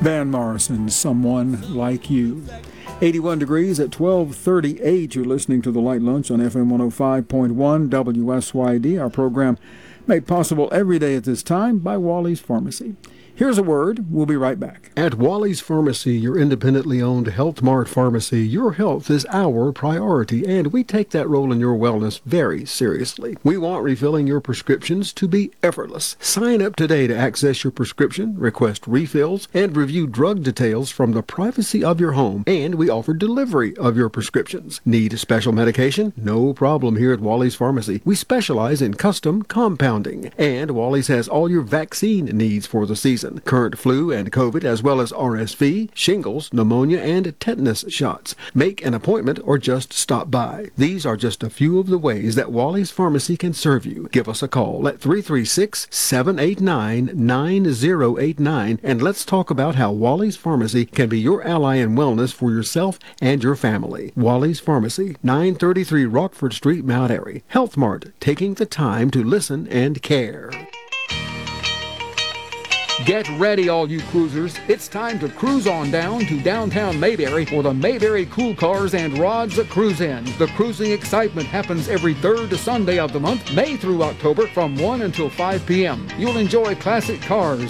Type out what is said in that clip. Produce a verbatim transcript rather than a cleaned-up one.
Van Morrison, Someone Like You. eighty-one degrees at twelve thirty-eight. You're listening to The Light Lunch on F M one oh five point one W S Y D. Our program made possible every day at this time by Wally's Pharmacy. Here's a word. We'll be right back. At Wally's Pharmacy, your independently owned Health Mart pharmacy, your health is our priority, and we take that role in your wellness very seriously. We want refilling your prescriptions to be effortless. Sign up today to access your prescription, request refills, and review drug details from the privacy of your home, and we offer delivery of your prescriptions. Need special medication? No problem here at Wally's Pharmacy. We specialize in custom compounding, and Wally's has all your vaccine needs for the season. Current flu and COVID, as well as R S V, shingles, pneumonia, and tetanus shots. Make an appointment or just stop by. These are just a few of the ways that Wally's Pharmacy can serve you. Give us a call at three three six, seven eight nine, nine zero eight nine, and let's talk about how Wally's Pharmacy can be your ally in wellness for yourself and your family. Wally's Pharmacy, nine thirty-three Rockford Street, Mount Airy. Health Mart, taking the time to listen and care. Get ready, all you cruisers. It's time to cruise on down to downtown Mayberry for the Mayberry Cool Cars and Rods Cruise In. The cruising excitement happens every third Sunday of the month, May through October, from one until five p.m. You'll enjoy classic cars,